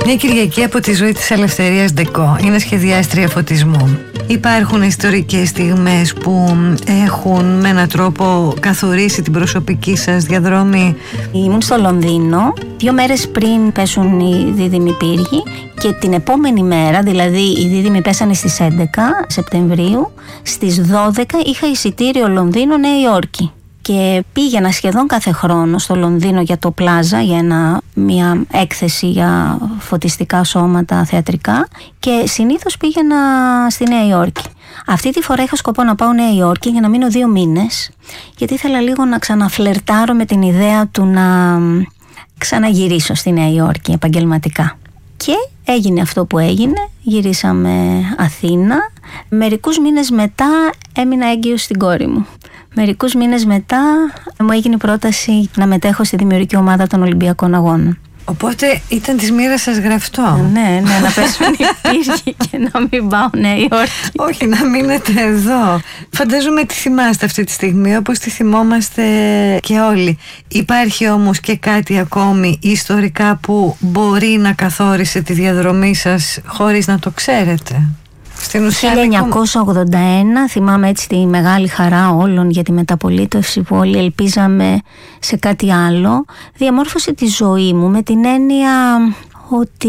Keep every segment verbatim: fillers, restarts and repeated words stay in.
Μια Κυριακή από τη ζωή της Ελευθερίας Ντεκό. Είναι σχεδιάστρια φωτισμού. Υπάρχουν ιστορικές στιγμές που έχουν με έναν τρόπο καθορίσει την προσωπική σας διαδρομή? Ήμουν στο Λονδίνο δύο μέρες πριν πέσουν οι δίδυμοι πύργοι και την επόμενη μέρα, δηλαδή οι δίδυμοι πέσανε στις έντεκα Σεπτεμβρίου, στις δώδεκα είχα εισιτήριο Λονδίνο Νέα Υόρκη. Και πήγαινα σχεδόν κάθε χρόνο στο Λονδίνο για το Πλάζα, για ένα, μια έκθεση για φωτιστικά σώματα θεατρικά, και συνήθως πήγαινα στη Νέα Υόρκη. Αυτή τη φορά είχα σκοπό να πάω Νέα Υόρκη για να μείνω δύο μήνες, γιατί ήθελα λίγο να ξαναφλερτάρω με την ιδέα του να ξαναγυρίσω στη Νέα Υόρκη επαγγελματικά. Και έγινε αυτό που έγινε, γυρίσαμε Αθήνα. Μερικούς μήνες μετά έμεινα έγκυος στην κόρη μου. Μερικούς μήνες μετά μου έγινε η πρόταση να μετέχω στη δημιουργική ομάδα των Ολυμπιακών Αγώνων. Οπότε ήταν της μοίρας σας γραφτό. Ναι, ναι, να πέσουν οι πύργοι και να μην πάω Νέα Υόρκη. Όχι, να μείνετε εδώ. Φαντάζομαι τι θυμάστε αυτή τη στιγμή, όπως τη θυμόμαστε και όλοι. Υπάρχει όμως και κάτι ακόμη ιστορικά που μπορεί να καθόρισε τη διαδρομή σας χωρίς να το ξέρετε? χίλια εννιακόσια ογδόντα ένα θυμάμαι έτσι τη μεγάλη χαρά όλων για τη μεταπολίτευση, που όλοι ελπίζαμε σε κάτι άλλο. Διαμόρφωσε τη ζωή μου με την έννοια ότι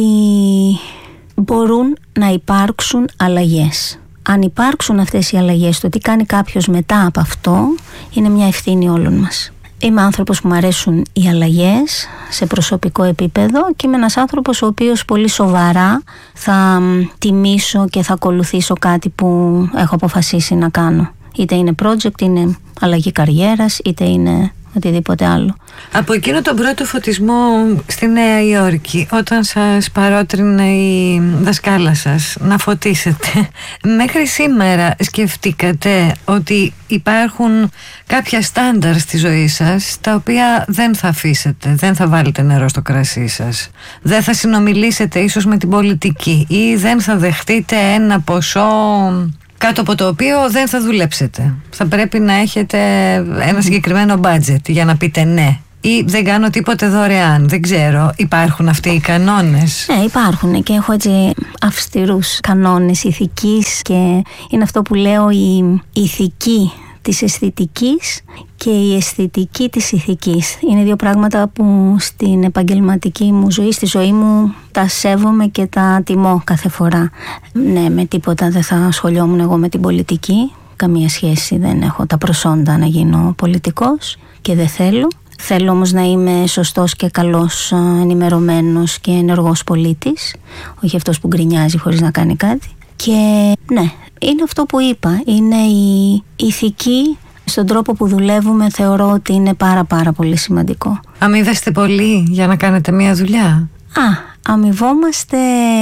μπορούν να υπάρξουν αλλαγές. Αν υπάρξουν αυτές οι αλλαγές, το τι κάνει κάποιος μετά από αυτό είναι μια ευθύνη όλων μας. Είμαι άνθρωπος που μου αρέσουν οι αλλαγές σε προσωπικό επίπεδο και είμαι ένας άνθρωπος ο οποίος πολύ σοβαρά θα τιμήσω και θα ακολουθήσω κάτι που έχω αποφασίσει να κάνω. Είτε είναι project, είναι αλλαγή καριέρας, είτε είναι οτιδήποτε άλλο. Από εκείνο τον πρώτο φωτισμό στη Νέα Υόρκη, όταν σας παρότρινε η δασκάλα σας να φωτίσετε, μέχρι σήμερα σκεφτήκατε ότι υπάρχουν κάποια στάνταρ στη ζωή σας τα οποία δεν θα αφήσετε, δεν θα βάλετε νερό στο κρασί σας, δεν θα συνομιλήσετε ίσως με την πολιτική ή δεν θα δεχτείτε ένα ποσό κάτω από το οποίο δεν θα δουλέψετε? Θα πρέπει να έχετε ένα συγκεκριμένο budget για να πείτε ναι, ή δεν κάνω τίποτε δωρεάν. Δεν ξέρω, υπάρχουν αυτοί οι κανόνες? Ναι, υπάρχουν και έχω έτσι αυστηρούς κανόνες ηθικής, και είναι αυτό που λέω, η ηθική της αισθητικής και η αισθητική της ηθικής. Είναι δύο πράγματα που στην επαγγελματική μου ζωή, στη ζωή μου, τα σέβομαι και τα τιμώ κάθε φορά. Ναι, με τίποτα δεν θα ασχολιόμουν εγώ με την πολιτική. Καμία σχέση, δεν έχω τα προσόντα να γίνω πολιτικός και δεν θέλω. Θέλω όμως να είμαι σωστός και καλός, ενημερωμένος και ενεργός πολίτης, όχι αυτός που γκρινιάζει χωρίς να κάνει κάτι. Και ναι, είναι αυτό που είπα, είναι η ηθική στον τρόπο που δουλεύουμε, θεωρώ ότι είναι πάρα πάρα πολύ σημαντικό. Αμοιβέστε πολύ για να κάνετε μια δουλειά? Α, αμοιβόμαστε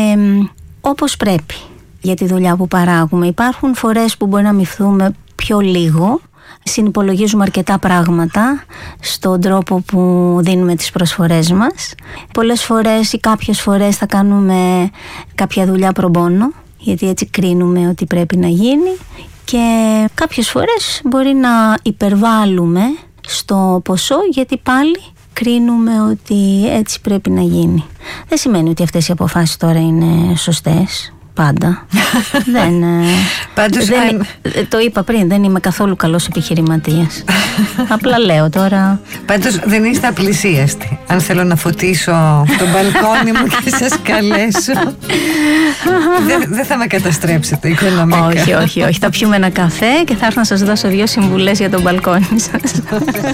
όπως πρέπει για τη δουλειά που παράγουμε. Υπάρχουν φορές που μπορεί να αμοιβθούμε πιο λίγο. Συνυπολογίζουμε αρκετά πράγματα στον τρόπο που δίνουμε τις προσφορές μας. Πολλές φορές ή κάποιες φορές θα κάνουμε κάποια δουλειά προμπόνο, γιατί έτσι κρίνουμε ότι πρέπει να γίνει, και κάποιες φορές μπορεί να υπερβάλλουμε στο ποσό, γιατί πάλι κρίνουμε ότι έτσι πρέπει να γίνει. Δεν σημαίνει ότι αυτές οι αποφάσεις τώρα είναι σωστές πάντα. δεν, Πάντως, δεν, αν... Το είπα πριν, δεν είμαι καθόλου καλός επιχειρηματίας. Απλά λέω τώρα. Πάντως δεν είστε απλησίαστοι. Αν θέλω να φωτίσω το μπαλκόνι μου και σας καλέσω, δεν δε θα με καταστρέψετε οικονομικά? Όχι, όχι, όχι. Θα πιούμε ένα καφέ και θα έρθω να σας δώσω δύο συμβουλές για το μπαλκόνι σας.